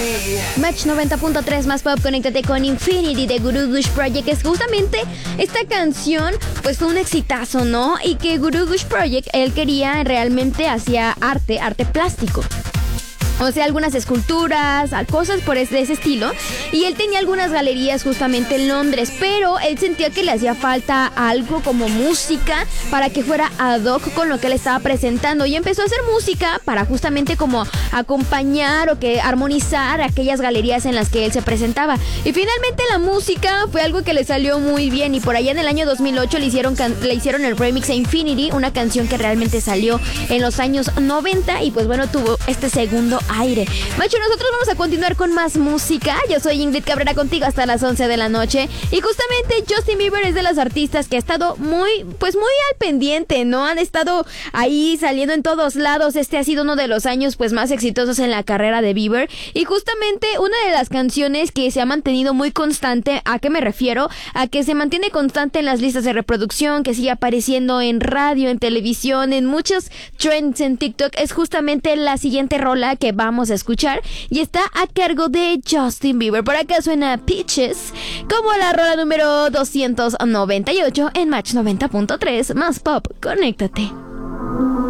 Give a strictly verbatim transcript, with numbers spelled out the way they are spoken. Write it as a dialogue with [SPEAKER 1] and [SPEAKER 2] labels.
[SPEAKER 1] Match noventa punto tres más pop, conéctate con Infinity de Guru Gush Project. Es justamente esta canción, pues fue un exitazo, ¿no? Y que Guru Gush Project, él quería, realmente hacía arte, arte plástico. O sea, algunas esculturas, cosas por ese, de ese estilo. Y él tenía algunas galerías justamente en Londres, pero él sentía que le hacía falta algo como música para que fuera ad hoc con lo que él estaba presentando. Y empezó a hacer música para justamente como acompañar o que armonizar aquellas galerías en las que él se presentaba. Y finalmente la música fue algo que le salió muy bien. Y por allá en el año dos mil ocho le hicieron, can- le hicieron el remix a Infinity, una canción que realmente salió en los años noventa. Y pues bueno, tuvo este segundo aire. Macho, nosotros vamos a continuar con más música. Yo soy Ingrid Cabrera contigo hasta las once de la noche. Y justamente Justin Bieber es de los artistas que ha estado muy, pues muy al pendiente, ¿no? Han estado ahí saliendo en todos lados. Este ha sido uno de los años pues más exitosos en la carrera de Bieber. Y justamente una de las canciones que se ha mantenido muy constante, ¿a qué me refiero? A que se mantiene constante en las listas de reproducción, que sigue apareciendo en radio, en televisión, en muchos trends en TikTok. Es justamente la siguiente rola que vamos a escuchar y está a cargo de Justin Bieber. Por acá suena Peaches como la rola número doscientos noventa y ocho en Match noventa punto tres más pop. Conéctate.